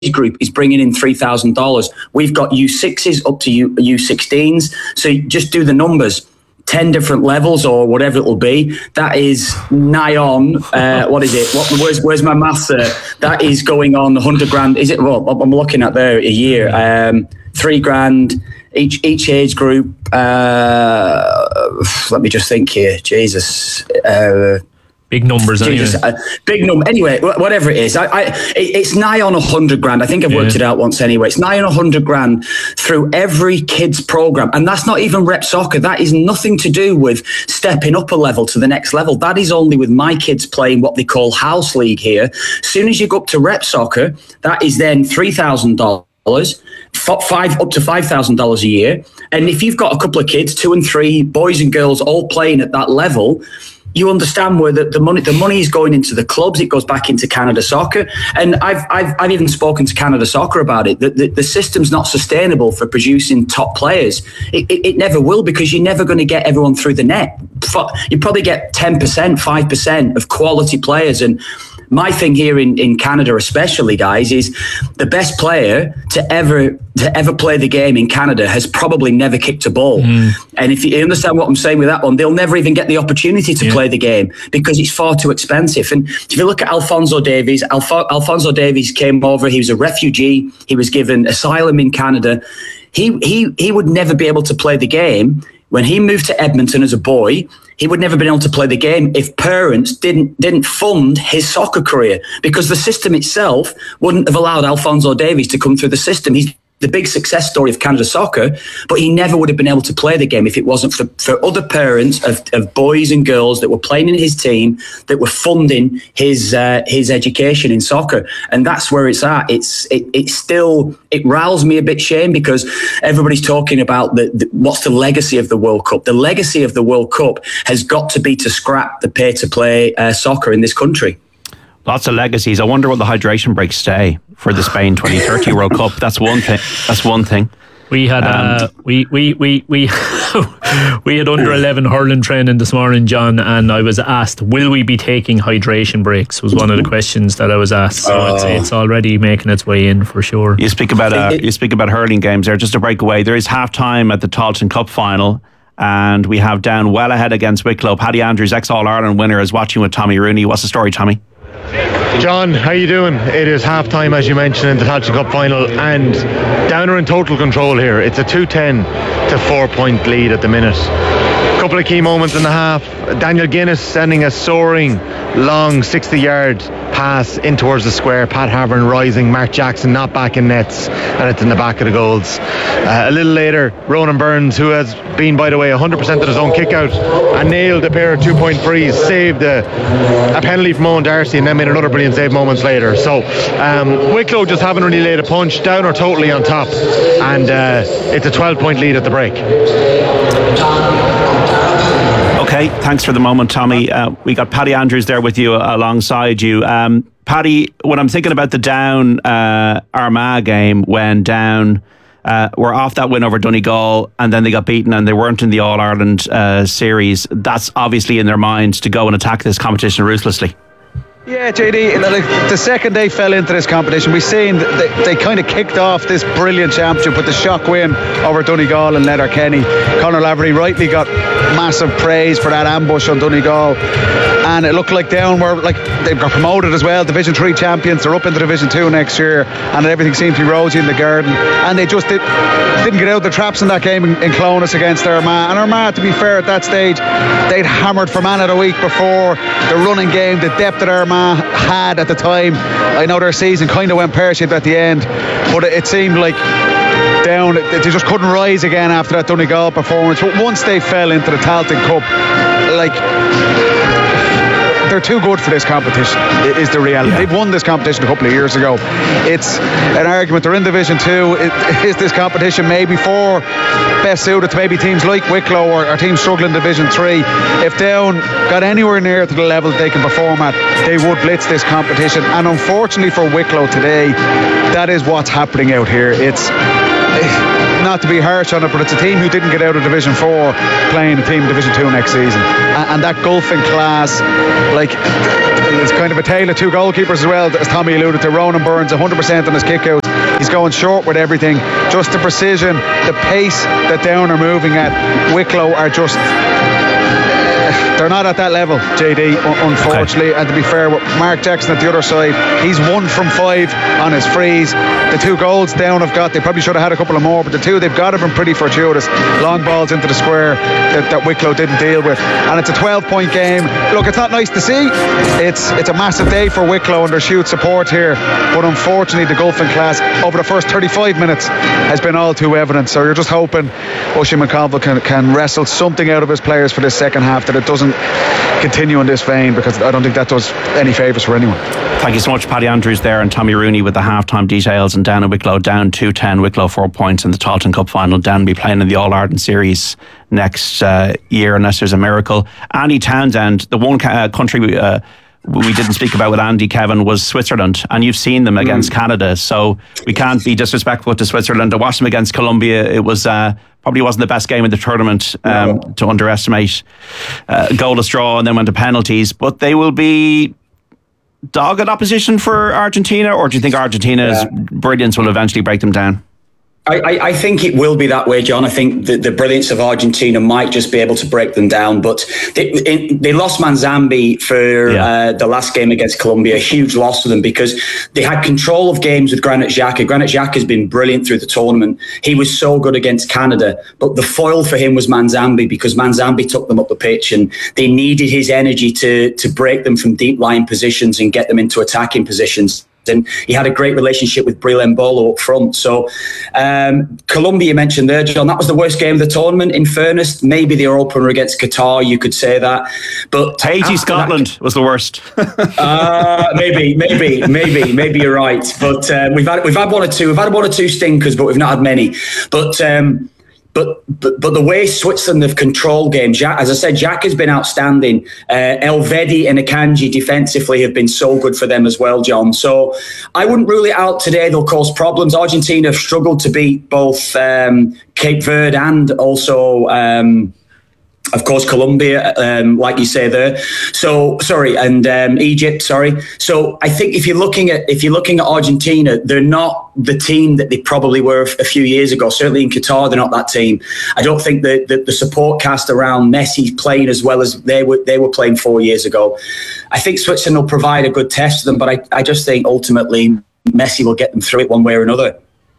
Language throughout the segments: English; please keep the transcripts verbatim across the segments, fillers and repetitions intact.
group is bringing in three thousand dollars. We've got U sixes up to U, U16s. So just do the numbers. ten different levels or whatever it will be. That is nigh on, uh, what is it? What, where's, where's my maths there? That is going on one hundred grand. Is it? Well, I'm looking at there a year. Um, three grand each each age group. Uh, let me just think here. Jesus. Uh, Big numbers, Jesus, anyway. uh, big number. Anyway, whatever it is, I, I, it, it's nigh on a hundred grand. I think I've worked yeah. it out once. Anyway, it's nigh on a hundred grand through every kid's program, and that's not even rep soccer. That is nothing to do with stepping up a level to the next level. That is only with my kids playing what they call house league here. As soon as you go up to rep soccer, that is then three thousand dollars. Five up to five thousand dollars a year, and if you've got a couple of kids, two and three, boys and girls, all playing at that level, you understand where the, the money the money is going into the clubs. It goes back into Canada Soccer, and I've I've, I've even spoken to Canada Soccer about it. The, the, the system's not sustainable for producing top players. It, it, it never will, because you're never going to get everyone through the net. You probably get ten percent, five percent of quality players. And my thing here in, in Canada, especially, guys, is the best player to ever to ever play the game in Canada has probably never kicked a ball. Mm. And if you understand what I'm saying with that one, they'll never even get the opportunity to yeah. play the game because it's far too expensive. And if you look at Alphonso Davies, Alf- Alphonso Davies came over. He was a refugee. He was given asylum in Canada. He he he would never be able to play the game. When he moved to Edmonton as a boy, he would never have been able to play the game if parents didn't didn't fund his soccer career, because the system itself wouldn't have allowed Alphonso Davies to come through the system. He's the big success story of Canada Soccer, but he never would have been able to play the game if it wasn't for, for other parents of, of boys and girls that were playing in his team, that were funding his uh, his education in soccer. And that's where it's at. It's it, it's still, it riles me a bit, Shane, because everybody's talking about the, the what's the legacy of the World Cup. The legacy of the World Cup has got to be to scrap the pay-to-play uh, soccer in this country. Lots of legacies. I wonder what the hydration breaks stay for the Spain twenty thirty World Cup. That's one thing. That's one thing. We had um, uh, we we we we we had under eleven hurling training this morning, John, and I was asked, "Will we be taking hydration breaks?" Was one of the questions that I was asked. So oh. it's, it's already making its way in for sure. You speak about uh, you speak about hurling games there. Just to break away, there is half time at the Tailteann Cup final. And we have Down well ahead against Wicklow. Paddy Andrews, ex-All-Ireland winner, is watching with Tommy Rooney. What's the story, Tommy? John, how you doing? It is half time, as you mentioned, in the Tailteann Cup final, and Down are in total control here. It's a two ten to four point lead at the minute. A couple of key moments in the half. Daniel Guinness sending a soaring long sixty yard pass in towards the square. Pat Havern rising, Mark Jackson not back in nets, and it's in the back of the goals. Uh, a little later, Ronan Burns, who has been, by the way, one hundred percent of his own kick out and nailed a pair of two point frees, saved a, a penalty from Owen Darcy, and then made another brilliant save moments later. So um, Wicklow just haven't really laid a punch. Down are totally on top, and uh, it's a twelve point lead at the break. Okay, thanks for the moment, Tommy. Uh, we got Paddy Andrews there with you uh, alongside you. Um, Paddy, when I'm thinking about the Down uh, Armagh game, when Down uh, were off that win over Donegal and then they got beaten and they weren't in the All-Ireland uh, series, that's obviously in their minds to go and attack this competition ruthlessly. Yeah, J D, the second they fell into this competition, we've seen they, they kind of kicked off this brilliant championship with the shock win over Donegal and Letterkenny. Conor Laverty rightly got massive praise for that ambush on Donegal, and it looked like Down were like they've got promoted as well, Division three champions. They're up into Division two next year, and everything seemed to be rosy in the garden, and they just did, didn't get out the traps in that game in, in Clonus against Armagh. And Armagh, to be fair, at that stage they'd hammered for man of the week before. The running game, the depth that Armagh had at the time, I know their season kind of went pear-shaped at the end, but it seemed like Down, they just couldn't rise again after that Donegal performance. But once they fell into the Tailteann Cup, like, they're too good for this competition, is the reality. Yeah. They've won this competition a couple of years ago. It's an argument. They're in Division two. It, is this competition maybe for best suited to maybe teams like Wicklow or, or teams struggling in Division three? If Down got anywhere near to the level they can perform at, they would blitz this competition. And unfortunately for Wicklow today, that is what's happening out here. It's not to be harsh on it, but it's a team who didn't get out of Division four playing a team in Division two next season. And, and that golfing class, like, it's kind of a tale of two goalkeepers as well, as Tommy alluded to. Ronan Burns, one hundred percent on his kickouts. He's going short with everything. Just the precision, the pace that Down are moving at. Wicklow are just... they're not at that level, J D, unfortunately. Okay. And to be fair, with Mark Jackson at the other side, he's one from five on his frees. The two goals Down have got, they probably should have had a couple of more, but the two they've got have been pretty fortuitous. Long balls into the square that, that Wicklow didn't deal with. And it's a twelve point game. Look, it's not nice to see. It's it's a massive day for Wicklow and their huge support here. But unfortunately, the golfing class over the first thirty-five minutes has been all too evident. So you're just hoping Oisin McConville can, can wrestle something out of his players for this second half, that it doesn't continue in this vein, because I don't think that does any favours for anyone. Thank you so much, Paddy Andrews there, and Tommy Rooney with the half-time details. And Down and Wicklow down two ten, Wicklow four points in the Tailteann Cup final. Down will be playing in the All-Ireland Series next uh, year unless there's a miracle. Andy Townsend, the one uh, country uh, we didn't speak about with Andy, Kevin, was Switzerland, and you've seen them against mm. Canada, so we can't be disrespectful to Switzerland. I watched them against Colombia. It was uh, probably wasn't the best game in the tournament, um, no. to underestimate uh, a goalless draw and then went to penalties, but they will be dogged opposition for Argentina, or do you think Argentina's yeah. brilliance will eventually break them down? I, I think it will be that way, John. I think the, the brilliance of Argentina might just be able to break them down. But they, they lost Manzambi for yeah. uh, the last game against Colombia, a huge loss for them, because they had control of games with Granit Xhaka. Granit Xhaka has been brilliant through the tournament. He was so good against Canada. But the foil for him was Manzambi, because Manzambi took them up the pitch and they needed his energy to, to break them from deep lying positions and get them into attacking positions. And he had a great relationship with Bril Embolo up front. So um, Colombia, you mentioned there, John, that was the worst game of the tournament, in fairness. Maybe the opener against Qatar, you could say that. But Haiti, Scotland that, was the worst. uh, maybe, maybe, maybe, maybe you're right. But uh, we've had we've had one or two. We've had one or two stinkers, but we've not had many. But um, But, but but the way Switzerland have controlled games, Jack, as I said, Jack has been outstanding. Uh, Elvedi and Akanji defensively have been so good for them as well, John. So I wouldn't rule it out today. They'll cause problems. Argentina have struggled to beat both um, Cape Verde and also... Um, Of course, Colombia, um, like you say there. So sorry, and um, Egypt. Sorry. So I think if you're looking at if you're looking at Argentina, they're not the team that they probably were a few years ago. Certainly in Qatar, they're not that team. I don't think that the, the support cast around Messi playing as well as they were they were playing four years ago. I think Switzerland will provide a good test for them, but I, I just think ultimately Messi will get them through it one way or another.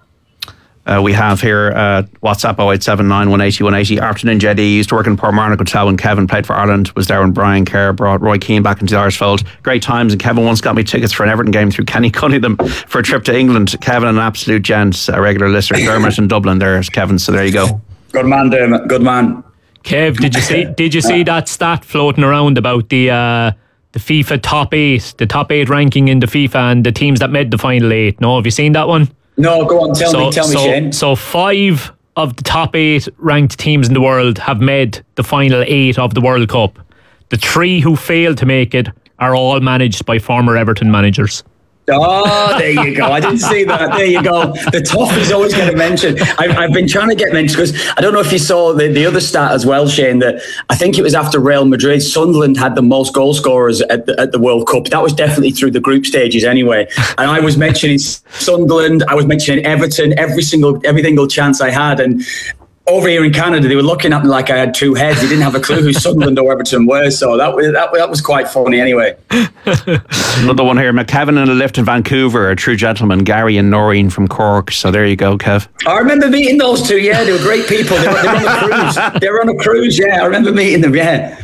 Uh, we have here uh, WhatsApp oh eight seven nine, one eight oh, one eight oh. Afternoon, J D. Used to work in Portmarnock Hotel when Kevin played for Ireland. Was there when Brian Kerr brought Roy Keane back into the Irish fold. Great times, and Kevin once got me tickets for an Everton game through Kenny Cunningham for a trip to England. Kevin, an absolute gent, a regular listener. Dermot in Dublin there's Kevin, so there you go. Good man, Dermot, good man. Kev, did you see Did you see that stat floating around about the uh, the FIFA top eight, the top eight ranking in the FIFA and the teams that made the final eight? No, have you seen that one? No, go on, tell so, me, tell me, so, Shane. So five of the top eight ranked teams in the world have made the final eight of the World Cup. The three who failed to make it are all managed by former Everton managers. Oh, there you go. I didn't see that. There you go. The top is always getting mentioned. I've, I've been trying to get mentioned because I don't know if you saw the, the other stat as well, Shane, that I think it was after Real Madrid, Sunderland had the most goal scorers at the, at the World Cup. That was definitely through the group stages anyway. And I was mentioning Sunderland, I was mentioning Everton, every single every single chance I had. And over here in Canada, they were looking at me like I had two heads. They didn't have a clue who Sunderland or Everton were. So that was that, that was quite funny anyway. Another one here. McKevin in a lift in Vancouver, a true gentleman. Gary and Noreen from Cork. So there you go, Kev. I remember meeting those two. Yeah, they were great people. They were, they were on a cruise. They were on a cruise. Yeah, I remember meeting them. Yeah.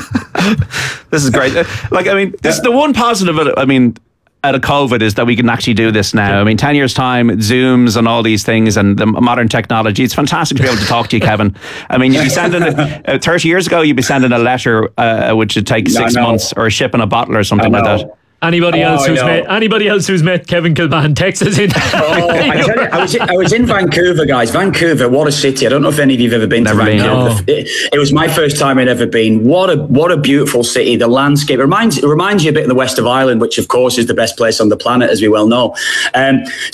This is great. Like, I mean, this is the one positive of it. I mean, out of COVID is that we can actually do this now. I mean, ten years time, Zooms and all these things and the modern technology. It's fantastic to be able to talk to you, Kevin. I mean, you'd be sending a, uh, thirty years ago, you'd be sending a letter uh, which would take six months, or shipping a bottle or something like that. Anybody else oh, who's met anybody else who's met Kevin Kilbane, text us in. Oh, I, tell you, I was in, I was in Vancouver, guys. Vancouver, what a city! I don't know if any of you've ever been Never to Vancouver. Been, no. it, it was my first time I'd ever been. What a what a beautiful city! The landscape it reminds it reminds you a bit of the west of Ireland, which of course is the best place on the planet, as we well know. Um,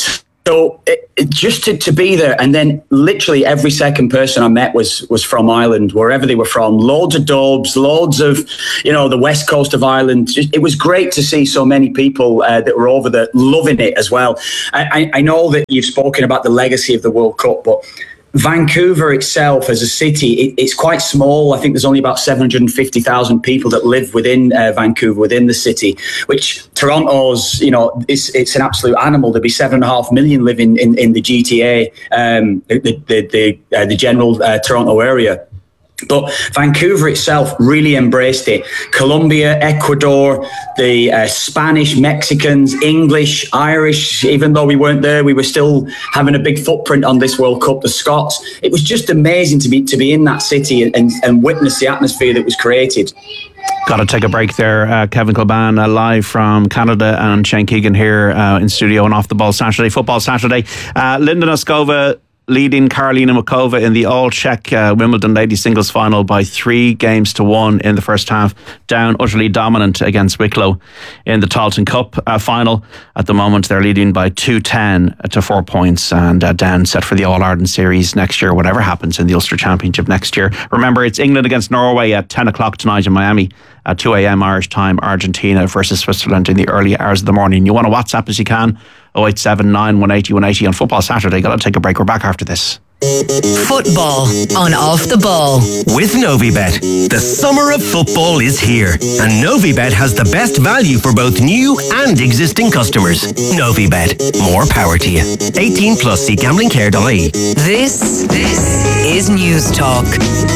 So it, it, just to, to be there, and then literally every second person I met was was from Ireland, wherever they were from. Loads of Dubs, loads of, you know, the west coast of Ireland. Just, it was great to see so many people uh, that were over there loving it as well. I, I, I know that you've spoken about the legacy of the World Cup, but Vancouver itself as a city, it, it's quite small. I think there's only about seven hundred fifty thousand people that live within uh, Vancouver, within the city, which Toronto's, you know, it's, it's an absolute animal. There'd be seven and a half million living in, in the G T A, um, the, the, the, uh, the general uh, Toronto area. But Vancouver itself really embraced it. Colombia, Ecuador, the uh, Spanish, Mexicans, English, Irish, even though we weren't there, we were still having a big footprint on this World Cup. The Scots. It was just amazing to be to be in that city and, and witness the atmosphere that was created. Got to take a break there. Uh, Kevin Kilbane uh, live from Canada, and Shane Keegan here uh, in studio on Off the Ball Saturday, Football Saturday. Uh, Linda Noskova leading Karolina Muchova in the all-Czech uh, Wimbledon ladies singles final by three games to one in the first half, down utterly dominant against Wicklow in the Tailteann Cup uh, final. At the moment, they're leading by two ten to four points, and uh, down set for the All-Ireland Series next year, whatever happens in the Ulster Championship next year. Remember, it's England against Norway at ten o'clock tonight in Miami. At two a.m. Irish time, Argentina versus Switzerland in the early hours of the morning. You want to WhatsApp as you can, oh eight seven nine, one eight oh, one eight oh on Football Saturday. Got to take a break. We're back after this. Football on Off the Ball with Novibet. The summer of football is here, and Novibet has the best value for both new and existing customers. Novibet, more power to you. eighteen plus, see gambling care dot I E. This, this is News Talk.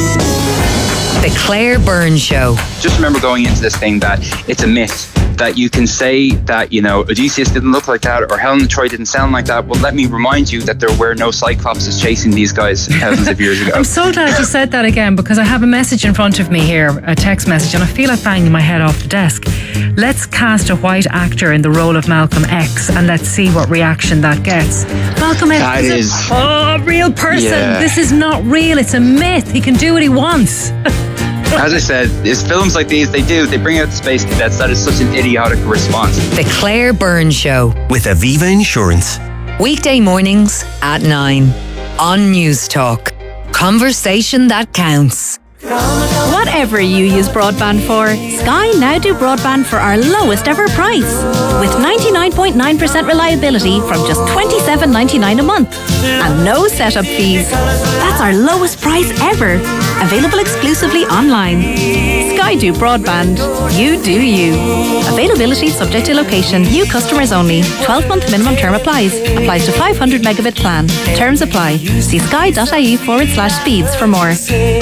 The Claire Byrne Show. Just remember going into this thing that it's a myth. That you can say that, you know, Odysseus didn't look like that or Helen of Troy didn't sound like that. Well, let me remind you that there were no Cyclopses chasing these guys thousands of years ago. I'm so glad you said that again, because I have a message in front of me here, a text message, and I feel like banging my head off the desk. Let's cast a white actor in the role of Malcolm X and let's see what reaction that gets. Malcolm X that is, is a oh, real person. Yeah. This is not real. It's a myth. He can do what he wants. As I said, it's films like these, they do, they bring out the space cadets. That is such an idiotic response. The Claire Byrne Show with Aviva Insurance. Weekday mornings at nine on News Talk. Conversation that counts. Whatever you use broadband for, Sky now do broadband for our lowest ever price. With ninety-nine point nine percent reliability from just twenty-seven ninety-nine a month. And no setup fees. That's our lowest price ever. Available exclusively online. Sky do broadband. You do you. Availability subject to location. New customers only. twelve month minimum term applies. Applies to five hundred megabit plan. Terms apply. See sky.ie forward slash speeds for more.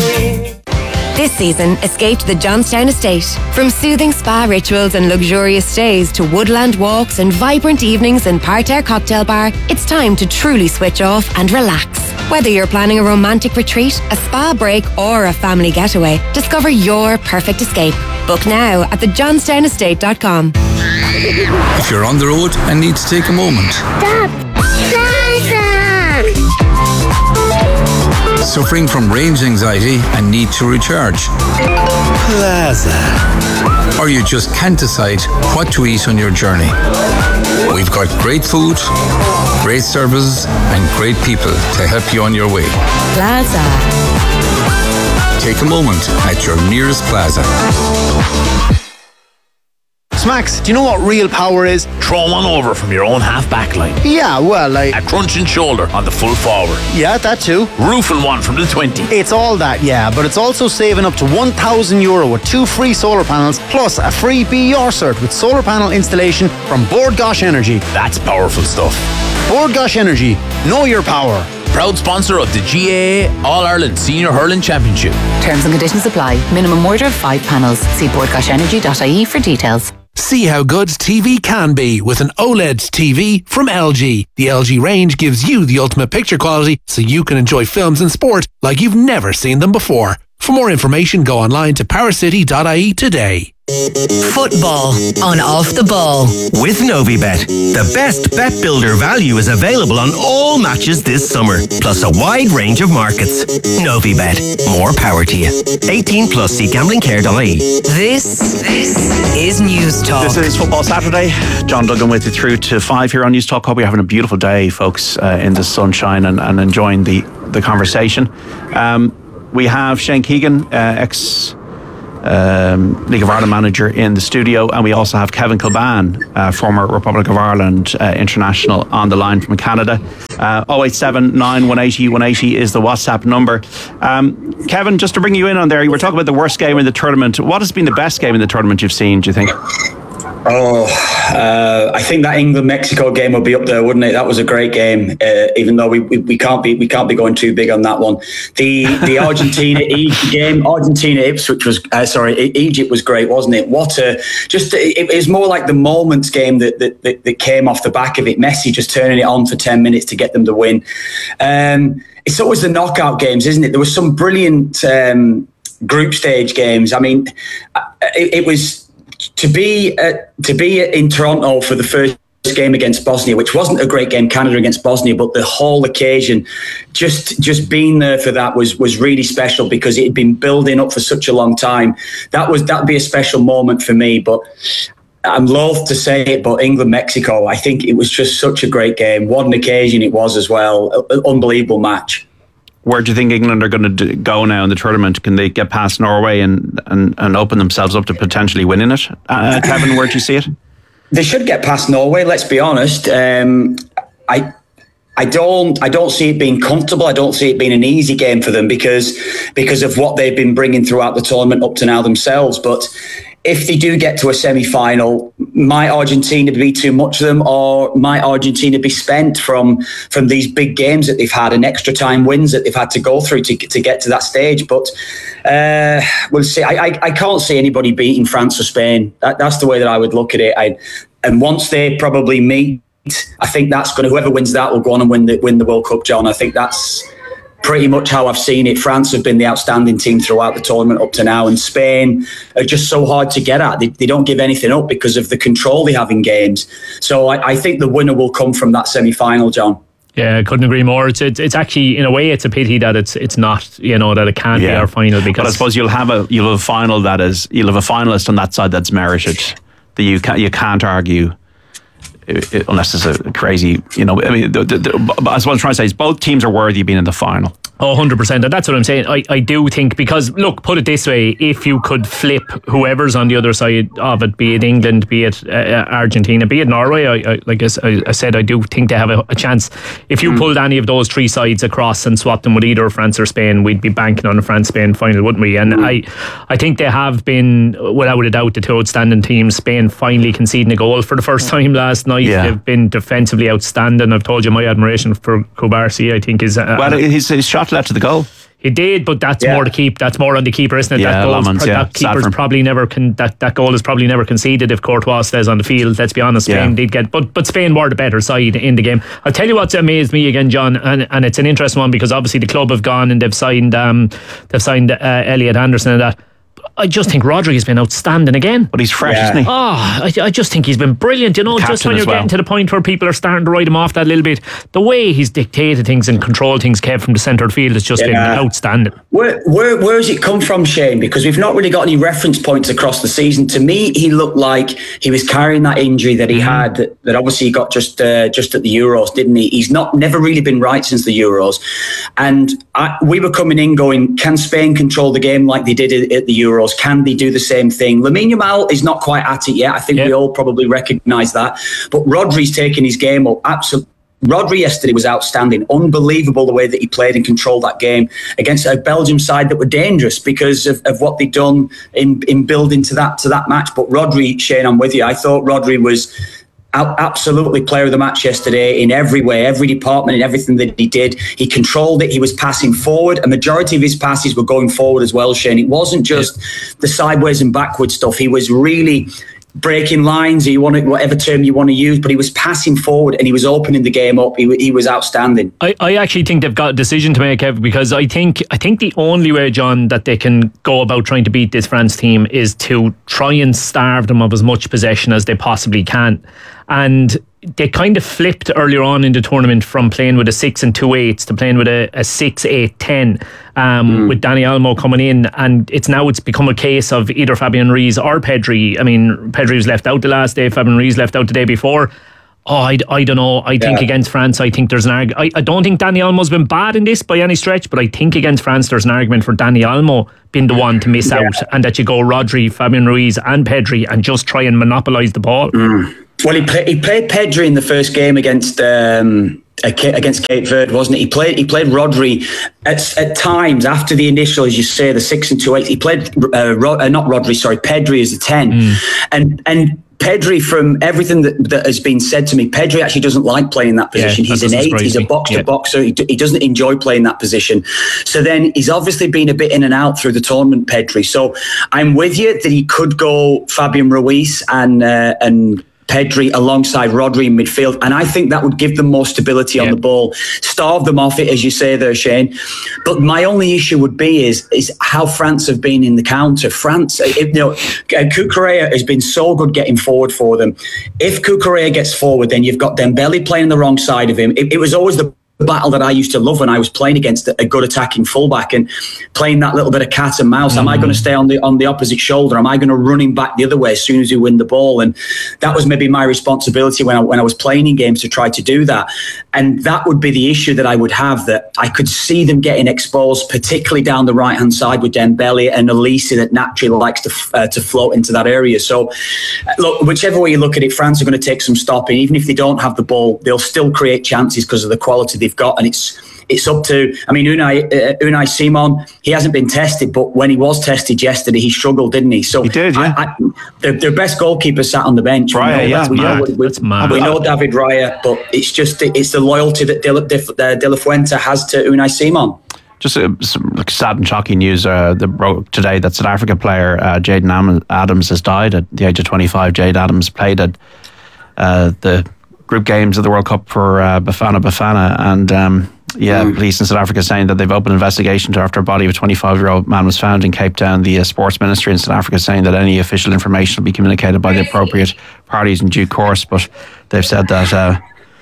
This season, escape to the Johnstown Estate. From soothing spa rituals and luxurious stays to woodland walks and vibrant evenings in Parterre Cocktail Bar, it's time to truly switch off and relax. Whether you're planning a romantic retreat, a spa break or a family getaway, discover your perfect escape. Book now at the johnstown estate dot com. If you're on the road and need to take a moment. Stop! Suffering from range anxiety and need to recharge. Plaza. Or you just can't decide what to eat on your journey. We've got great food, great services, and great people to help you on your way. Plaza. Take a moment at your nearest Plaza. Max, do you know what real power is? Throw one over from your own half-back line. Yeah, well, like... A crunching shoulder on the full forward. Yeah, that too. Roofing one from the twenty. It's all that, yeah, but it's also saving up to one thousand euro with two free solar panels, plus a free Be Your cert with solar panel installation from Bord Gáis Energy. That's powerful stuff. Bord Gáis Energy. Know your power. Proud sponsor of the G A A All-Ireland Senior Hurling Championship. Terms and conditions apply. Minimum order of five panels. See bord gash energy dot I E for details. See how good T V can be with an OLED T V from L G. The L G range gives you the ultimate picture quality so you can enjoy films and sport like you've never seen them before. For more information, go online to power city dot I E today. Football on Off the Ball. With Novibet, the best bet builder value is available on all matches this summer, plus a wide range of markets. Novibet, more power to you. eighteen plus, see gambling care dot I E. This, this is News Talk. This is Football Saturday. John Duggan with you through to five here on News Talk. Hope you're having a beautiful day, folks, uh, in the sunshine and, and enjoying the, the conversation. Um, we have Shane Keegan, uh, ex um, League of Ireland manager, in the studio, and we also have Kevin Kilban, uh, former Republic of Ireland uh, international, on the line from Canada. Uh, oh eight seven nine, one eight zero, one eight zero is the WhatsApp number. Um, Kevin, just to bring you in on there, you were talking about the worst game in the tournament. What has been the best game in the tournament you've seen, do you think? Oh, uh, I think that England-Mexico game would be up there, wouldn't it? That was a great game, uh, even though we, we, we can't be we can't be going too big on that one. The the Argentina game, Argentina Ipswich was uh, sorry, Egypt was great, wasn't it? What a just it, it was more like the moments game that, that that that came off the back of it. Messi just turning it on for ten minutes to get them the win. Um, it's always the knockout games, isn't it? There was some brilliant um, group stage games. I mean, it, it was. To be uh, to be in Toronto for the first game against Bosnia, which wasn't a great game, Canada against Bosnia, but the whole occasion, just just being there for that was was really special because it had been building up for such a long time. That was that'd be a special moment for me. But I'm loath to say it, but England Mexico, I think it was just such a great game. What an occasion it was as well. An unbelievable match. Where do you think England are going to go now in the tournament? Can they get past Norway and, and, and open themselves up to potentially winning it? Uh, Kevin, where do you see it? They should get past Norway, let's be honest. Um, I I don't I don't see it being comfortable. I don't see it being an easy game for them because because of what they've been bringing throughout the tournament up to now themselves. But if they do get to a semi-final, might Argentina be too much of them, or might Argentina be spent from from these big games that they've had and extra time wins that they've had to go through to to get to that stage? But uh, we'll see. I, I I can't see anybody beating France or Spain. That, that's the way that I would look at it. I, and once they probably meet, I think that's going to whoever wins that will go on and win the win the World Cup, John. I think that's pretty much how I've seen it. France have been the outstanding team throughout the tournament up to now, and Spain are just so hard to get at. They, they don't give anything up because of the control they have in games. So I, I think the winner will come from that semi-final, John. Yeah, I couldn't agree more. It's, it's it's actually, in a way, it's a pity that it's it's not, you know, that it can't yeah. be our final, because but I suppose you'll have a you'll have a final that is you'll have a finalist on that side that's merited. That you can't you can't argue. It, it, unless it's a crazy, you know, I mean, the, the, the, I suppose what I'm trying to say is both teams are worthy of being in the final. Oh, one hundred percent. And that's what I'm saying. I, I do think, because, look, put it this way, if you could flip whoever's on the other side of it, be it England, be it uh, Argentina, be it Norway, I, I, like I, I said, I do think they have a, a chance. If you mm. pulled any of those three sides across and swapped them with either France or Spain, we'd be banking on a France-Spain final, wouldn't we? And mm. I, I think they have been, without a doubt, the two outstanding teams. Spain finally conceding a goal for the first time last night. Yeah. They've been defensively outstanding. I've told you my admiration for Kubarsi, I think, is... Uh, well, his, his shot led to the goal. He did, but that's yeah. more to keep. That's more on the keeper, isn't it? Yeah, that goal's Lamans, pro- yeah. that keeper's Sadford. probably never con- that that goal is probably never conceded if Courtois stays on the field. Let's be honest, Spain yeah. did get, but but Spain were the better side in the game. I'll tell you what's amazed me again, John, and, and it's an interesting one because obviously the club have gone and they've signed um they've signed uh, Elliot Anderson and that. I just think Rodri has been outstanding again. But he's fresh, yeah. isn't he? Oh, I, I just think he's been brilliant. You know, Captain just when you're well. getting to the point where people are starting to write him off that little bit, the way he's dictated things and controlled things, Kev, from the centre of the field has just yeah. been outstanding. Where, where where has it come from, Shane? Because we've not really got any reference points across the season. To me, he looked like he was carrying that injury that he mm-hmm. had, that, that obviously he got just uh, just at the Euros, didn't he? He's not never really been right since the Euros. And I, we were coming in going, can Spain control the game like they did at the Euros? Can they do the same thing? Lamine Yamal is not quite at it yet. I think yep. we all probably recognise that. But Rodri's taking his game up. Absolutely. Rodri yesterday was outstanding. Unbelievable the way that he played and controlled that game against a Belgium side that were dangerous because of, of what they'd done in, in building to that to that match. But Rodri, Shane, I'm with you. I thought Rodri was absolutely player of the match yesterday in every way, every department, in everything that he did. He controlled it. He was passing forward. A majority of his passes were going forward as well, Shane. It wasn't just the sideways and backward stuff. He was really breaking lines, you want to, whatever term you want to use, but he was passing forward and he was opening the game up. He, he was outstanding. I, I actually think they've got a decision to make, Kev, because I think I think the only way, John, that they can go about trying to beat this France team is to try and starve them of as much possession as they possibly can. And they kind of flipped earlier on in the tournament from playing with a six and two eights to playing with a, a six, eight, ten, um, mm. with Dani Olmo coming in, and it's now it's become a case of either Fabian Ruiz or Pedri. I mean, Pedri was left out the last day, Fabian Ruiz left out the day before. Oh, I, I don't know. I think yeah. against France, I think there's an argument. I, I don't think Dani Olmo's been bad in this by any stretch, but I think against France there's an argument for Dani Olmo being the one to miss yeah. out, and that you go Rodri, Fabian Ruiz and Pedri and just try and monopolise the ball. Mm. Well, he, play, he played Pedri in the first game against um, against Cape Verde, wasn't it? He played he played Rodri at, at times after the initial, as you say, the six and two eight. He played uh, Rod, uh, not Rodri, sorry, Pedri as a ten, mm. and and. Pedri, from everything that, that has been said to me, Pedri actually doesn't like playing that position. Yeah, he's an eight, he's a box-to yeah. boxer. He, he doesn't enjoy playing that position. So then he's obviously been a bit in and out through the tournament, Pedri. So I'm with you that he could go Fabian Ruiz and uh, and Pedri alongside Rodri in midfield, and I think that would give them more stability yeah. on the ball, starve them off it, as you say there, Shane. But my only issue would be is is how France have been in the counter. France, you know, Cucurella has been so good getting forward for them. If Cucurella gets forward, then you've got Dembele playing the wrong side of him. It, it was always the battle that I used to love when I was playing against a good attacking fullback and playing that little bit of cat and mouse. Mm. Am I going to stay on the on the opposite shoulder? Am I going to run him back the other way as soon as you win the ball? And that was maybe my responsibility when I, when I was playing in games, to try to do that. And that would be the issue that I would have, that I could see them getting exposed, particularly down the right hand side with Dembele and Olise, that naturally likes to uh, to float into that area. So look, whichever way you look at it, France are going to take some stopping. Even if they don't have the ball, they'll still create chances because of the quality they've got. And it's it's up to, I mean, Unai uh, Unai Simon, he hasn't been tested, but when he was tested yesterday, he struggled, didn't he? So he did, yeah. I, I, their, their best goalkeeper sat on the bench. Raya, we know, yeah, we mad. know, we, That's mad. we know David Raya, but it's just it's the loyalty that De La, De, De La Fuente has to Unai Simon. Just uh, some like, sad and shocking news uh, that broke today that South Africa player uh, Jaden Adams has died at the age of twenty-five. Jaden Adams played at uh, the group games of the World Cup for uh, Bafana Bafana, and um, yeah, mm. police in South Africa saying that they've opened an investigation to after a body of a twenty-five-year-old man was found in Cape Town. The uh, Sports Ministry in South Africa saying that any official information will be communicated by the appropriate parties in due course, but they've said that uh,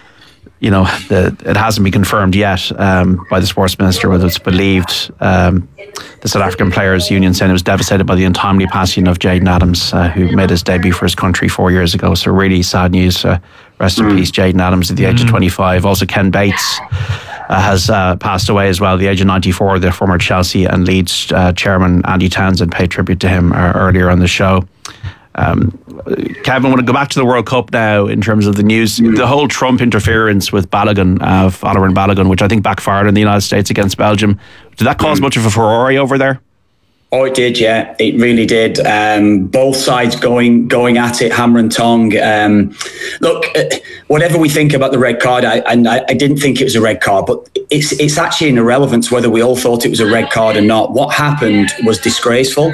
you know, the, it hasn't been confirmed yet um, by the Sports Minister whether it's believed. Um, the South African Players Union saying it was devastated by the untimely passing of Jaden Adams, uh, who made his debut for his country four years ago. So really sad news. Uh, rest mm. in peace, Jaden Adams at the age mm. of twenty-five. Also, Ken Bates uh, has uh, passed away as well at the age of ninety-four. The former Chelsea and Leeds uh, chairman Andy Townsend paid tribute to him uh, earlier on the show. Um, Kevin, I want to go back to the World Cup now in terms of the news. Mm. The whole Trump interference with Balogun, uh, Folarin Balogun, which I think backfired in the United States against Belgium. Did that cause mm. much of a furore over there? Oh, it did, yeah. It really did. Um, both sides going going at it, hammer and tong. Um, look, whatever we think about the red card, I, and I, I didn't think it was a red card, but it's it's actually an irrelevance whether we all thought it was a red card or not. What happened was disgraceful.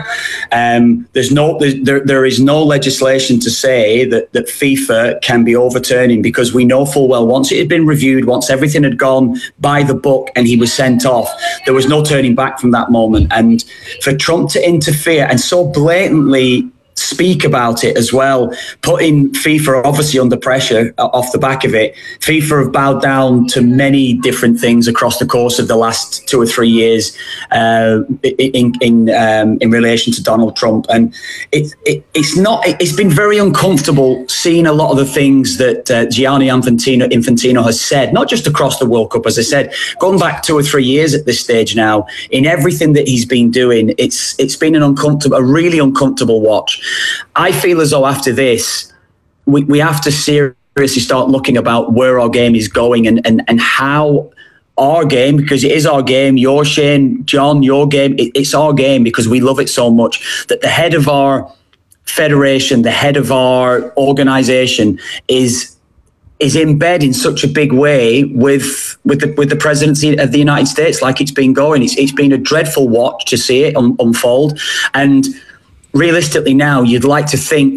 Um, there's no there there is no legislation to say that that FIFA can be overturning, because we know full well once it had been reviewed, once everything had gone by the book and he was sent off, there was no turning back from that moment. And for Trump to interfere and so blatantly speak about it as well, putting FIFA obviously under pressure off the back of it. FIFA have bowed down to many different things across the course of the last two or three years uh, in in um, in relation to Donald Trump, and it, it it's not. It's been very uncomfortable seeing a lot of the things that uh, Gianni Infantino Infantino has said, not just across the World Cup, as I said, going back two or three years at this stage now. In everything that he's been doing, it's it's been an uncomfortable, a really uncomfortable watch. I feel as though after this, we, we have to seriously start looking about where our game is going and, and, and how our game, because it is our game, your Shane, John, your game, it, it's our game because we love it so much, that the head of our federation, the head of our organisation is is in bed in such a big way with with the with the presidency of the United States, like it's been going. It's it's been a dreadful watch to see it un, unfold. And realistically now, you'd like to think that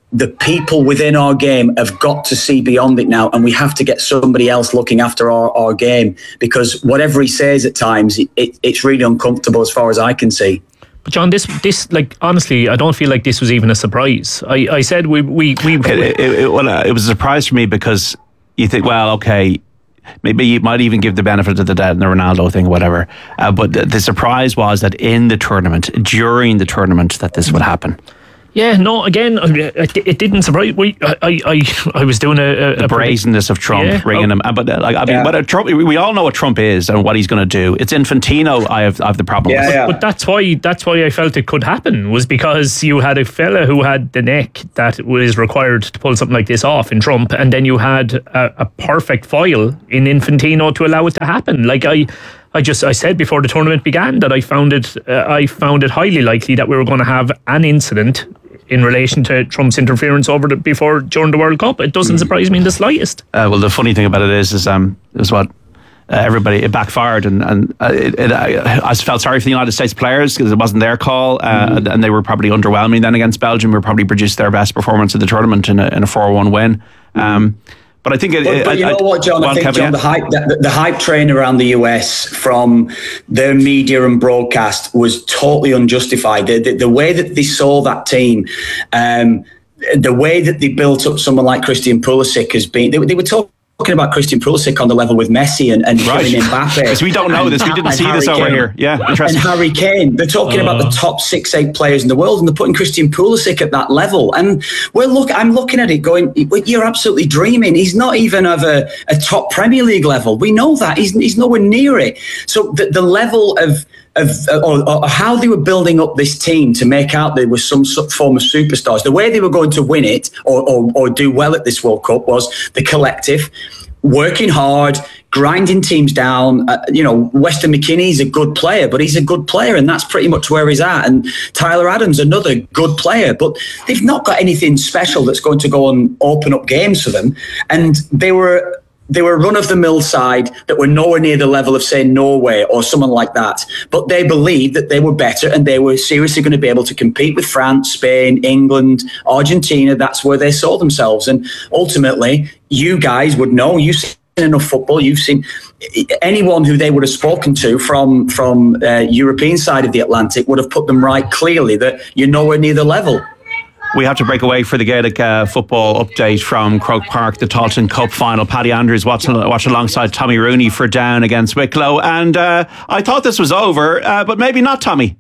the people within our game have got to see beyond it now, and we have to get somebody else looking after our, our game, because whatever he says at times, it, it, it's really uncomfortable as far as I can see. But John, this, this, like, honestly, I don't feel like this was even a surprise. I, I said we, we, we. It, it, it, well, uh, it was a surprise for me, because you think, well, okay, maybe you might even give the benefit of the doubt in the Ronaldo thing, or whatever. Uh, but the, the surprise was that in the tournament, during the tournament, that this would happen. Yeah, no, again, it, it didn't surprise me. I, I, I was doing a... a the brazenness of Trump, yeah, ringing oh, him. But like, I mean, yeah. but Trump, we all know what Trump is and what he's going to do. It's Infantino I have, I have the problem yeah, with. Yeah. But that's why, that's why I felt it could happen, was because you had a fella who had the neck that was required to pull something like this off in Trump, and then you had a, a perfect foil in Infantino to allow it to happen. Like, I... I just I said before the tournament began that I found it uh, I found it highly likely that we were going to have an incident in relation to Trump's interference over the, before during the World Cup. It doesn't surprise me in the slightest. Uh, well, the funny thing about it is, is um, is what uh, everybody it backfired, and and uh, it, it, I, I felt sorry for the United States players because it wasn't their call, uh, mm. and they were probably underwhelming then against Belgium. We probably produced their best performance of the tournament in a in a four one win. Um, But I think, it, but, but I, you know I, what, John? I think, John, the hype, the, the hype train around the U S from their media and broadcast was totally unjustified. The, the, the way that they saw that team, um, the way that they built up someone like Christian Pulisic has been. They, they were talking. Talking about Christian Pulisic on the level with Messi and, and right. Mbappe. Because we don't know and, this. We didn't see Harry this over Kane. here. Yeah, and Harry Kane. They're talking uh. about the top six, eight players in the world, and they're putting Christian Pulisic at that level. And well, look, I'm looking at it going, you're absolutely dreaming. He's not even of a, a top Premier League level. We know that. He's, he's nowhere near it. So the, the level of Of, or, or how they were building up this team to make out there was some form of superstars. The way they were going to win it or, or, or do well at this World Cup was the collective, working hard, grinding teams down. Uh, you know, Weston McKennie's a good player, but he's a good player, and that's pretty much where he's at. And Tyler Adams, another good player, but they've not got anything special that's going to go and open up games for them. And they were... They were a run-of-the-mill side that were nowhere near the level of, say, Norway or someone like that. But they believed that they were better and they were seriously going to be able to compete with France, Spain, England, Argentina. That's where they saw themselves. And ultimately, you guys would know. You've seen enough football. You've seen anyone who they would have spoken to from, from uh, European side of the Atlantic would have put them right clearly that you're nowhere near the level. We have to break away for the Gaelic uh, football update from Croke Park, the Tailteann Cup final. Paddy Andrews watching, watching alongside Tommy Rooney for Down against Wicklow. And uh, I thought this was over, uh, but maybe not, Tommy.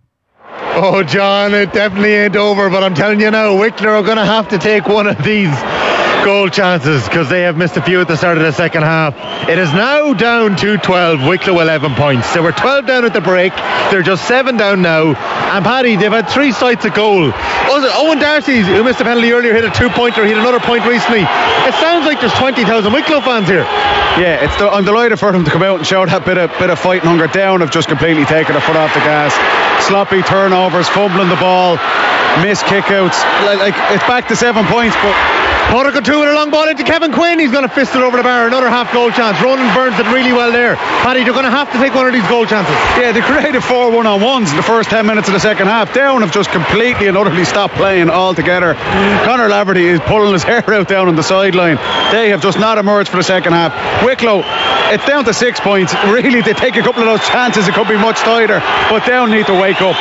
Oh, John, it definitely ain't over, but I'm telling you now, Wicklow are going to have to take one of these goal chances because they have missed a few at the start of the second half. It is now down to twelve, Wicklow eleven points. They were twelve down at the break. They're just seven down now. And Paddy, they've had three sights at goal. Owen Darcy, who missed a penalty earlier, hit a two-pointer. He hit another point recently. It sounds like there's twenty thousand Wicklow fans here. Yeah, it's the, I'm delighted for them to come out and show that bit of, bit of fighting hunger. Down have just completely taken their foot off the gas. Sloppy turnovers, fumbling the ball, missed kickouts. Like, like it's back to seven points, but Porter two with a long ball into Kevin Quinn. He's going to fist it over the bar. Another half goal chance. Ronan Burns did really well there. Paddy, they're going to have to take one of these goal chances. Yeah, they created four one-on-ones in the first ten minutes of the second half. Down have just completely and utterly stopped playing altogether. Conor Laverty is pulling his hair out down on the sideline. They have just not emerged for the second half. Wicklow, it's down to six points. Really, they take a couple of those chances, it could be much tighter. But Down need to wake up.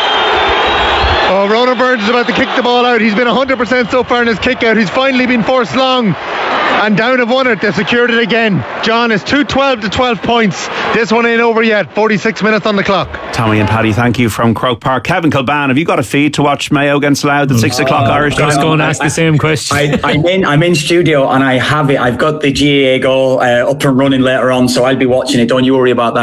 Oh, Ronan Burns is about to kick the ball out. He's been one hundred percent so far in his kick out. He's finally been forced long. And Down have won it. They secured it again. John, it's two twelve to twelve points. This one ain't over yet. forty-six minutes on the clock. Tommy and Paddy, thank you from Croke Park. Kevin Kilban, have you got a feed to watch Mayo against Louth at six o'clock uh, Irish time? I was going to ask the same question. I, I'm in. I'm in studio and I have it. I've got the G A A goal uh, up and running later on, so I'll be watching it. Don't you worry about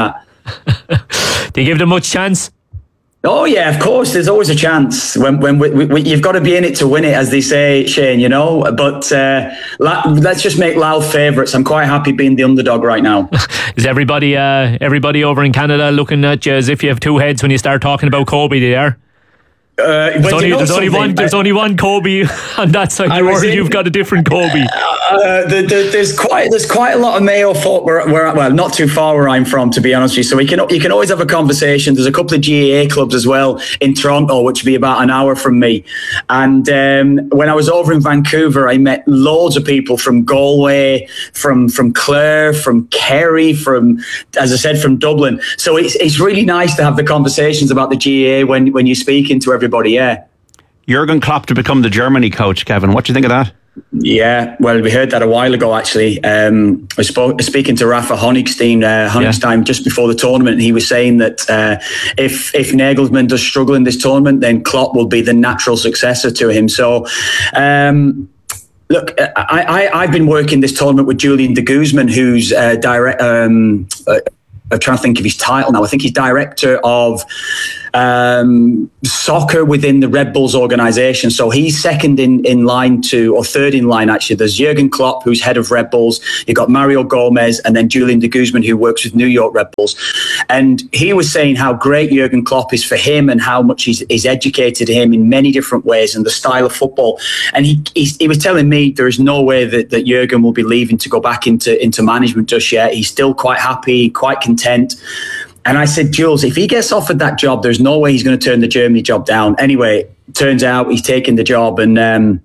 that. Do you give them much chance? Oh yeah, of course. There's always a chance when when we, we, you've got to be in it to win it, as they say, Shane. You know. But uh, let's just make Louth favourites. I'm quite happy being the underdog right now. Is everybody uh, everybody over in Canada looking at you as if you have two heads when you start talking about Kobe? They are. Uh, there's only, there's only one. There's only one Kobe on that side of the world. You've got a different Kobe. Uh, the, the, there's quite there's quite a lot of Mayo folk where, where well, not too far where I'm from, to be honest with you. So we can you can always have a conversation. There's a couple of G A A clubs as well in Toronto, which would be about an hour from me. And um, when I was over in Vancouver, I met loads of people from Galway, from from Clare, from Kerry, from, as I said, from Dublin. So it's it's really nice to have the conversations about the G A A when when you're speaking to everybody. Everybody, yeah. Jurgen Klopp to become the Germany coach, Kevin. What do you think of that? Yeah, well, we heard that a while ago, actually. Um, I spoke speaking to Rafa Honigstein, uh, Honigstein yeah. just before the tournament, and he was saying that uh, if if Nagelsmann does struggle in this tournament, then Klopp will be the natural successor to him. So, um, look, I, I, I've been working this tournament with Julian de Guzman, who's uh, direct. Um, uh, I'm trying to think of his title now. I think he's director of um, soccer within the Red Bulls organisation. So he's second in, in line to, or third in line actually. There's Jurgen Klopp, who's head of Red Bulls. You've got Mario Gomez, and then Julian de Guzman, who works with New York Red Bulls. And he was saying how great Jurgen Klopp is for him and how much he's, he's educated him in many different ways and the style of football. And he he's, he was telling me there is no way that, that Jurgen will be leaving to go back into, into management just yet. He's still quite happy, quite content. And I said, Jules, if he gets offered that job, there's no way he's going to turn the Germany job down. Anyway, turns out he's taken the job, and um,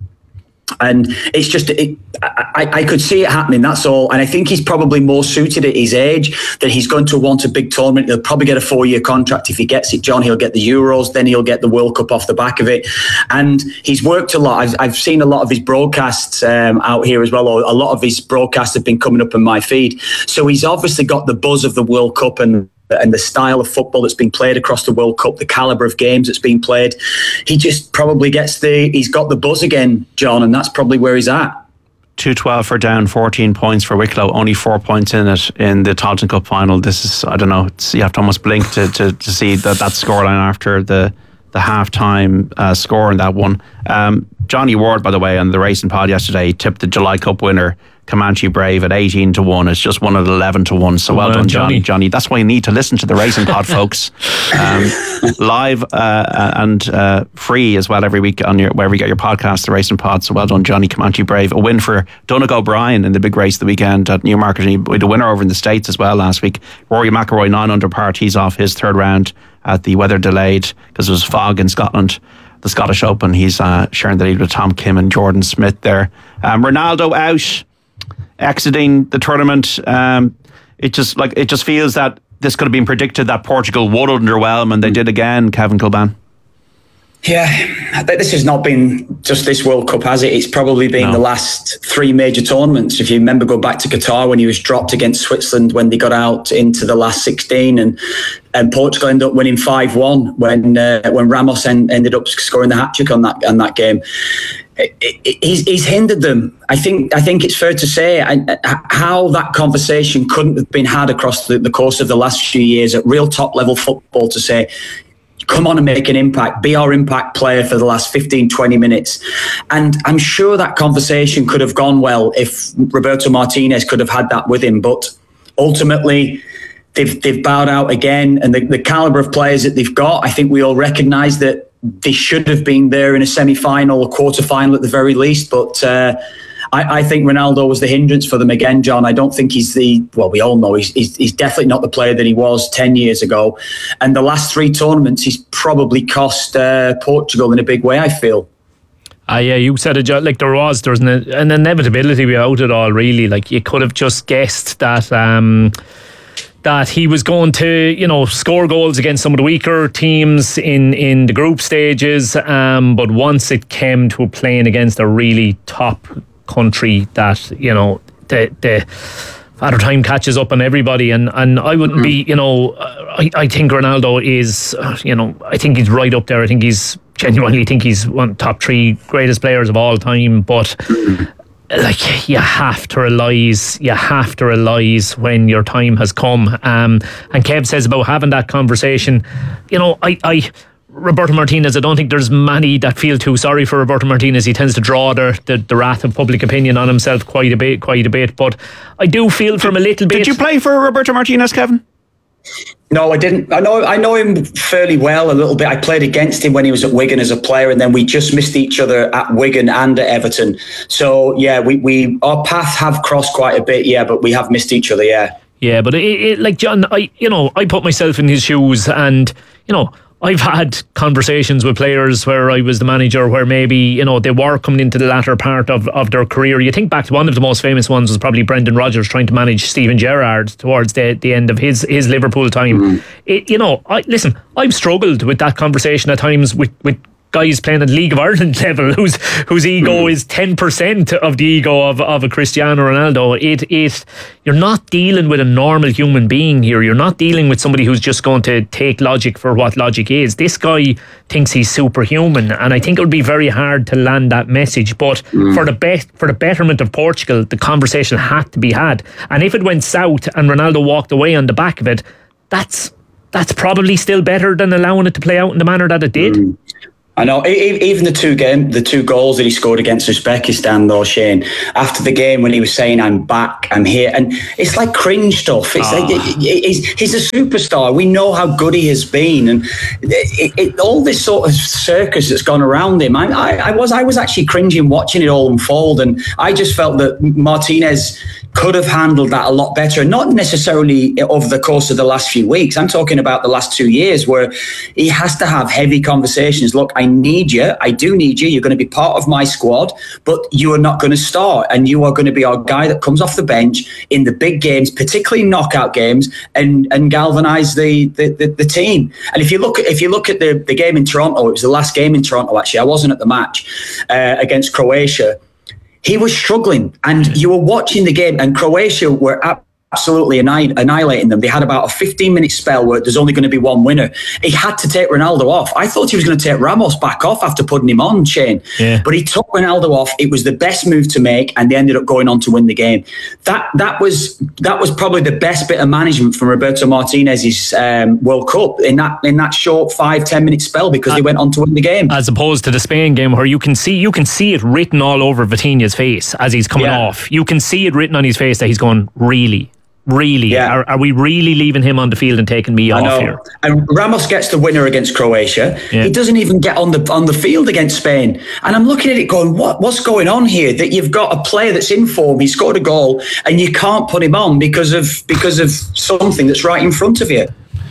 and it's just, it, I, I could see it happening, that's all. And I think he's probably more suited at his age, that he's going to want a big tournament. He'll probably get a four-year contract. If he gets it, John, he'll get the Euros, then he'll get the World Cup off the back of it. And he's worked a lot. I've, I've seen a lot of his broadcasts um, out here as well, or a lot of his broadcasts have been coming up in my feed. So he's obviously got the buzz of the World Cup and and the style of football that's been played across the World Cup, the calibre of games that's been played. He just probably gets the, he's got the buzz again, John, and that's probably where he's at. two twelve for Down, fourteen points for Wicklow, only four points in it in the Tailteann Cup final. This is, I don't know, it's, you have to almost blink to, to, to see that, that scoreline after the, the half-time uh, score in that one. Um, Johnny Ward, by the way, on the Racing Pod yesterday, tipped the July Cup winner, Comanche Brave, at eighteen to one. It's just one at eleven to one. So well, well done, Johnny. Johnny. Johnny. That's why you need to listen to the Racing Pod, folks. Um, live uh, and uh, free as well every week on your wherever you get your podcast, the Racing Pod. So well done, Johnny. Comanche Brave. A win for Donegal O'Brien in the big race the weekend at Newmarket. And he had a winner over in the States as well last week. Rory McIlroy, nine under par, tees off his third round at the weather delayed because it was fog in Scotland. The Scottish Open. He's uh, sharing the lead with Tom Kim and Jordan Smith there. Um, Ronaldo out, exiting the tournament. Um, it just like it just feels that this could have been predicted that Portugal would underwhelm, and they did again. Kevin Kilban. Yeah, this has not been just this World Cup, has it? It's probably been no. the last three major tournaments. If you remember, go back to Qatar when he was dropped against Switzerland when they got out into the last sixteen, and and Portugal ended up winning five one when uh, when Ramos en- ended up scoring the hat trick on that on that game. It, it, he's, he's hindered them. I think I think it's fair to say I, how that conversation couldn't have been had across the, the course of the last few years at real top level football to say, come on and make an impact, be our impact player for the last fifteen, twenty minutes. And I'm sure that conversation could have gone well if Roberto Martinez could have had that with him. But ultimately, they've they've bowed out again. And the, the calibre of players that they've got, I think we all recognise that they should have been there in a semi-final or quarter-final at the very least. But uh, I, I think Ronaldo was the hindrance for them again, John. I don't think he's the, well, we all know he's, he's, he's definitely not the player that he was ten years ago. And the last three tournaments, he's probably cost uh, Portugal in a big way, I feel. Ah, yeah, you said it, like there was, there's an, an inevitability without it all, really. Like you could have just guessed that... Um, that he was going to, you know, score goals against some of the weaker teams in, in the group stages. Um, but once it came to playing against a really top country that, you know, the the Father Time catches up on everybody. And, and I wouldn't be, you know, I, I think Ronaldo is, you know, I think he's right up there. I think he's, genuinely think he's one top three greatest players of all time. But... like you have to realise you have to realise when your time has come, um, and Kev says about having that conversation, you know, I, I Roberto Martinez, I don't think there's many that feel too sorry for Roberto Martinez. He tends to draw the, the, the wrath of public opinion on himself quite a bit quite a bit but I do feel from a little bit. Did you play for Roberto Martinez, Kevin? No, I didn't. I know I know him fairly well a little bit. I played against him when he was at Wigan as a player, and then we just missed each other at Wigan and at Everton. So yeah, we, we our paths have crossed quite a bit, yeah, but we have missed each other, yeah. Yeah, but it, it, like John, I you know I put myself in his shoes, and you know I've had conversations with players where I was the manager, where maybe you know they were coming into the latter part of, of their career. You think back to one of the most famous ones was probably Brendan Rodgers trying to manage Steven Gerrard towards the, the end of his, his Liverpool time. Mm. It, you know, I, listen, I've struggled with that conversation at times with with. guys playing at League of Ireland level whose whose ego mm. is ten percent of the ego of, of a Cristiano Ronaldo. It it you're not dealing with a normal human being here. You're not dealing with somebody who's just going to take logic for what logic is. This guy thinks he's superhuman, and I think it would be very hard to land that message. But mm. for the best for the betterment of Portugal, the conversation had to be had. And if it went south and Ronaldo walked away on the back of it, that's that's probably still better than allowing it to play out in the manner that it did. Mm. I know, even the two game, the two goals that he scored against Uzbekistan, though, Shane, after the game when he was saying, "I'm back, I'm here," and it's like cringe stuff. It's oh. like he's, he's a superstar. We know how good he has been, and it, it, all this sort of circus that's gone around him. I, I, I was, I was actually cringing watching it all unfold, and I just felt that Martinez could have handled that a lot better, not necessarily over the course of the last few weeks. I'm talking about the last two years where he has to have heavy conversations. Look, I need you. I do need you. You're going to be part of my squad, but you are not going to start, and you are going to be our guy that comes off the bench in the big games, particularly knockout games, and and galvanise the, the, the, the team. And if you look at if you look at the, the game in Toronto, it was the last game in Toronto, actually. I wasn't at the match uh, against Croatia. He was struggling, and you were watching the game, and Croatia were absolutely annihilating them. They had about a fifteen minute spell where there's only going to be one winner. He had to take Ronaldo off. I thought he was going to take Ramos back off after putting him on, Shane. Yeah. But he took Ronaldo off. It was the best move to make, and they ended up going on to win the game. That that was that was probably the best bit of management from Roberto Martinez's um, World Cup in that in that short five ten minute spell, because uh, they went on to win the game. As opposed to the Spain game, where you can see you can see it written all over Vitinha's face as he's coming yeah. off. You can see it written on his face that he's going, really. Really? Yeah. Are, are we really leaving him on the field and taking me I off know. here? And Ramos gets the winner against Croatia. Yeah. He doesn't even get on the on the field against Spain. And I'm looking at it going, what what's going on here? That you've got a player that's in form, he scored a goal, and you can't put him on because of because of something that's right in front of you.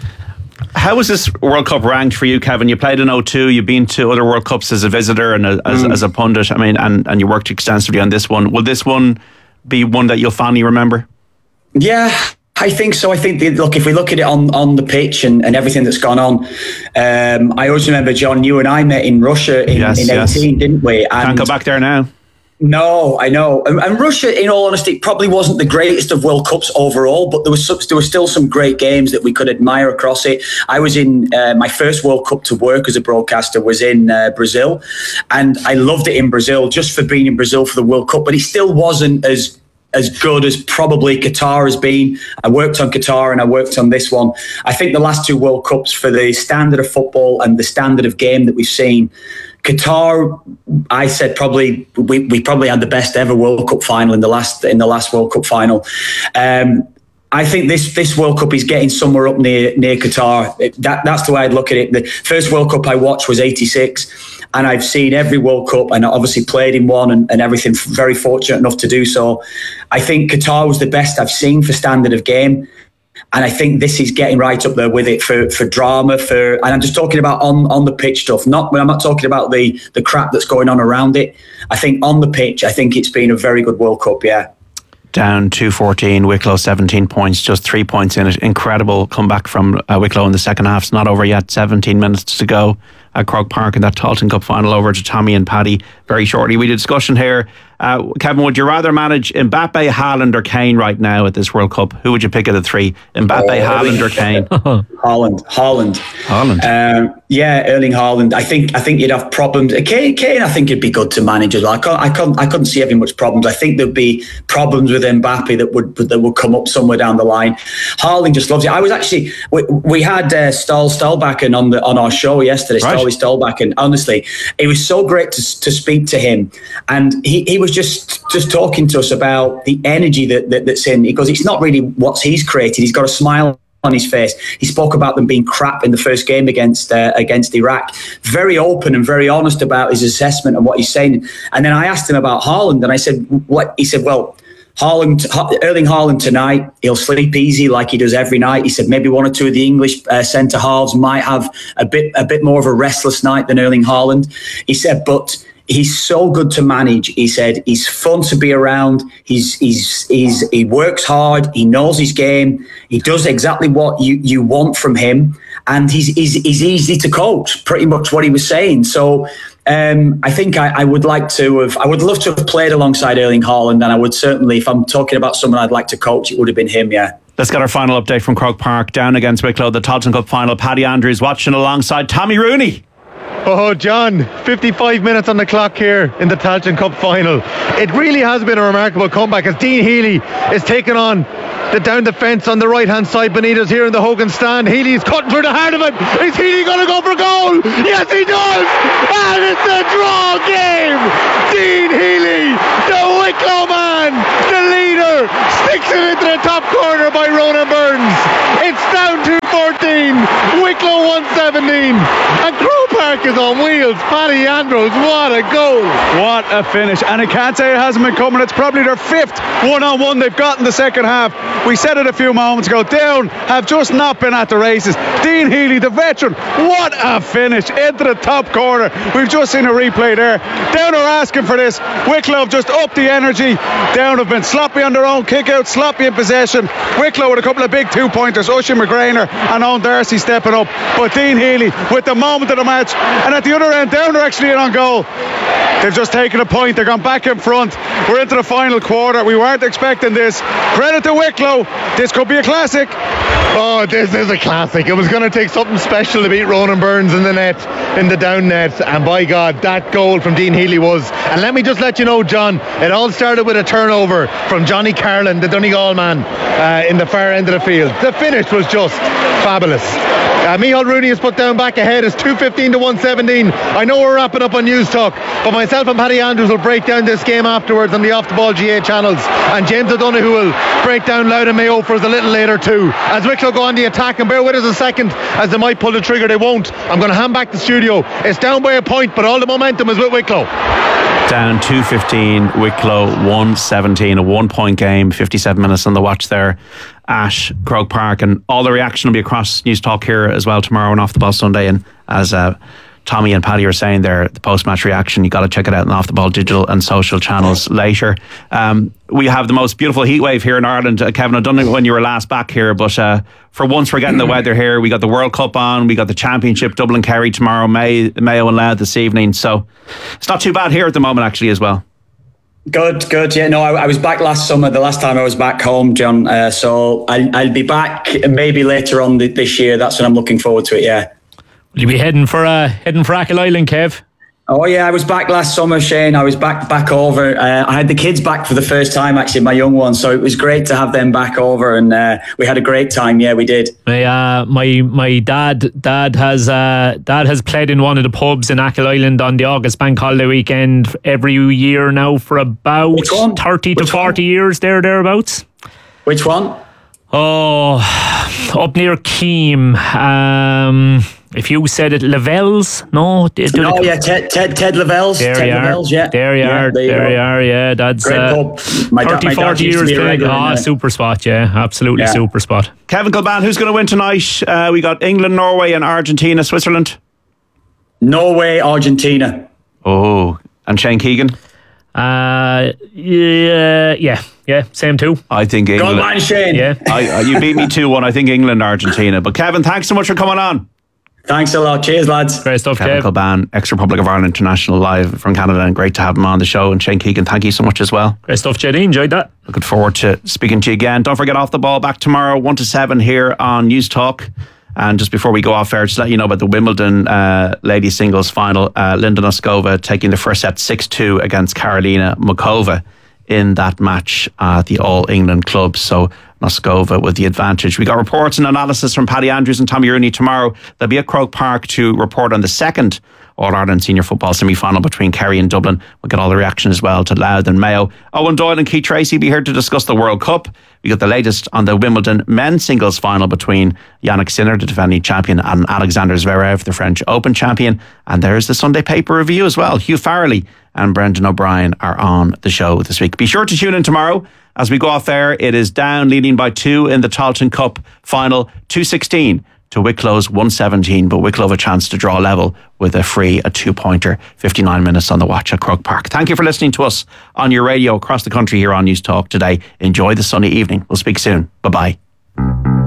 How was this World Cup ranked for you, Kevin? You played in oh two, you've been to other World Cups as a visitor and a, as, mm. as a pundit. I mean, and, and you worked extensively on this one. Will this one be one that you'll fondly remember? Yeah, I think so. I think, the, look, if we look at it on, on the pitch and, and everything that's gone on, um, I always remember, John, you and I met in Russia in, yes, in eighteen, yes. didn't we? And can't go back there now. No, I know. And, and Russia, in all honesty, probably wasn't the greatest of World Cups overall, but there was some, there were still some great games that we could admire across it. I was in uh, my first World Cup to work as a broadcaster was in uh, Brazil, and I loved it in Brazil just for being in Brazil for the World Cup, but it still wasn't as as good as probably Qatar has been. I worked on Qatar and I worked on this one. I think the last two World Cups, for the standard of football and the standard of game that we've seen, Qatar, I said probably we, we probably had the best ever World Cup final in the last in the last World Cup final. Um, I think this this World Cup is getting somewhere up near near Qatar. It, that that's the way I'd look at it. The first World Cup I watched was eighty-six. And I've seen every World Cup and obviously played in one and, and everything, very fortunate enough to do so. I think Qatar was the best I've seen for standard of game. And I think this is getting right up there with it for, for drama, for, and I'm just talking about on, on the pitch stuff. Not, I'm not talking about the, the crap that's going on around it. I think on the pitch, I think it's been a very good World Cup, yeah. Down two fourteen, Wicklow seventeen points, just three points in it. Incredible comeback from uh, Wicklow in the second half. It's not over yet, seventeen minutes to go at Croke Park in that Tailteann Cup final. Over to Tommy and Paddy very shortly. We had a discussion here. Uh, Kevin, would you rather manage Mbappe, Haaland or Kane right now at this World Cup? Who would you pick of the three? Mbappe, oh, Haaland or Kane? Haaland. Haaland. Haaland. Um, yeah, Erling Haaland. I think I think you'd have problems. Kane, Kane I think it'd be good to manage as well. I couldn't, I couldn't, I couldn't see having much problems. I think there'd be problems with Mbappe that would that would come up somewhere down the line. Haaland just loves it. I was actually, we, we had uh, Stahl Stolbakken on the on our show yesterday, right. Stolly Stolbakken. Honestly, it was so great to, to speak to him. And he, he was just just talking to us about the energy that, that that's in. He goes, it's not really what he's created. He's got a smile on his face. He spoke about them being crap in the first game against uh, against Iraq. Very open and very honest about his assessment and what he's saying. And then I asked him about Haaland, and I said, "What?" He said, "Well, Haaland, Erling Haaland tonight, he'll sleep easy like he does every night." He said maybe one or two of the English uh, centre halves might have a bit a bit more of a restless night than Erling Haaland. He said, but he's so good to manage. He said he's fun to be around. He's he's he's he works hard. He knows his game. He does exactly what you, you want from him, and he's he's he's easy to coach. Pretty much what he was saying. So. Um, I think I, I would like to have, I would love to have played alongside Erling Haaland, and I would certainly, if I'm talking about someone I'd like to coach, it would have been him, yeah. Let's get our final update from Croke Park, down against Wicklow, the Tailteann Cup final. Paddy Andrews watching alongside Tommy Rooney. Oh, John, fifty-five minutes on the clock here in the Tailteann Cup final. It really has been a remarkable comeback as Dean Healy is taking on the down the fence on the right hand side. Benitez here in the Hogan stand. Healy's cutting through the heart of it. Is Healy going to go for goal? Yes, he does. And it's a draw game. Dean Healy, the Wicklow man, the leader, sticks it into the top corner by Ronan Burns. It's down to fourteen. Wicklow one seventeen. And Croke Park is on wheels. Paddy Andrews, what a goal. What a finish. And I can't say it hasn't been coming. It's probably their fifth one-on-one they've got in the second half. We said it a few moments ago. Down have just not been at the races. Dean Healy, the veteran, what a finish into the top corner. We've just seen a replay there. Down are asking for this. Wicklow have just upped the energy. Down have been sloppy on their own kick out, sloppy in possession. Wicklow with a couple of big two pointers. Usher McGrainer and Owen Darcy stepping up. But Dean Healy with the moment of the match. And at the other end, Down are actually in on goal. They've just taken a point. They've gone back in front. We're into the final quarter. We weren't expecting this. Credit to Wicklow. This could be a classic. Oh, this is a classic. It was going to take something special to beat Ronan Burns in the net, in the down net. And by God, that goal from Dean Healy was. And let me just let you know, John, it all started with a turnover from Johnny Carlin, the Donegal man, uh, in the far end of the field. The finish was just fabulous. Uh, Micheál Rooney is put down back ahead. It's two fifteen to one seventeen. I know we're wrapping up on News Talk, but myself and Paddy Andrews will break down this game afterwards on the Off the Ball G A channels, and James O'Donoghue will break down Loud and Mayo for us a little later too, as Wicklow go on the attack. And bear with us a second, as they might pull the trigger. They won't. I'm going to hand back the studio. It's down by a point, but all the momentum is with Wicklow. Down two fifteen, Wicklow one seventeen, a one point game, fifty-seven minutes on the watch there at Croke Park, and all the reaction will be across News Talk here as well tomorrow and Off the Ball Sunday. And as uh, Tommy and Paddy are saying there, the post-match reaction, you got to check it out on Off the Ball digital and social channels later. Um, we have the most beautiful heat wave here in Ireland. Uh, Kevin, I don't know when you were last back here, but uh, for once we're getting the weather here. We got the World Cup on, we got the Championship, Dublin Kerry tomorrow, May, Mayo and Louth this evening, so it's not too bad here at the moment actually as well. Good, good. Yeah, no, I, I was back last summer, the last time I was back home, John. Uh, so I'll, I'll be back maybe later on th- this year. That's when I'm looking forward to it, yeah. Will you be heading for uh, heading for Achill Island, Kev? Oh yeah, I was back last summer, Shane. I was back back over. Uh, I had the kids back for the first time, actually, my young ones. So it was great to have them back over, and uh, we had a great time. Yeah, we did. My uh, my my dad dad has uh, dad has played in one of the pubs in Achill Island on the August Bank Holiday weekend every year now for about thirty to forty years, there thereabouts. Which one? Oh, up near Keem. Um, if you said it, Lavelle's? No? Oh, yeah, Ted, Ted, Ted Lavelle's. There Ted you are. Lavelle's, yeah. There you yeah, are. There you, there you are, yeah. That's uh, my da- thirty, my forty years playing. Ah, oh, super spot, yeah. Absolutely yeah. super spot. Kevin Kilban, who's going to win tonight? Uh, we got England, Norway and Argentina, Switzerland. Norway, Argentina. Oh, and Shane Keegan? Uh, yeah, yeah, yeah, same too. I think England. Go on, Shane. Yeah, I, uh, you beat me two one. I think England, Argentina. But Kevin, thanks so much for coming on. Thanks a lot. Cheers, lads. Great stuff, Kevin Kev. Kilban, ex-Republic of Ireland International, live from Canada, and great to have him on the show. And Shane Keegan, thank you so much as well. Great stuff, J D. Enjoyed that. Looking forward to speaking to you again. Don't forget Off the Ball back tomorrow, one to seven here on News Talk. And just before we go off air, just let you know about the Wimbledon uh, ladies singles final. Uh, Linda Noskova taking the first set six two against Karolina Muchova in that match at the All England Club. So Noskova with the advantage. We got reports and analysis from Paddy Andrews and Tommy Rooney tomorrow. They'll be at Croke Park to report on the second All-Ireland Senior Football semi-final between Kerry and Dublin. We'll get all the reaction as well to Louth and Mayo. Owen Doyle and Keith Tracy be here to discuss the World Cup. We got the latest on the Wimbledon men's singles final between Yannick Sinner, the defending champion, and Alexander Zverev, the French Open champion. And there's the Sunday paper review as well. Hugh Farrelly and Brendan O'Brien are on the show this week. Be sure to tune in tomorrow. As we go off there, it is Down leading by two in the Tailteann Cup final, two sixteen to Wicklow's one seventeen, but Wicklow have a chance to draw level with a free, a two-pointer, fifty-nine minutes on the watch at Croke Park. Thank you for listening to us on your radio across the country here on News Talk today. Enjoy the sunny evening. We'll speak soon. Bye-bye.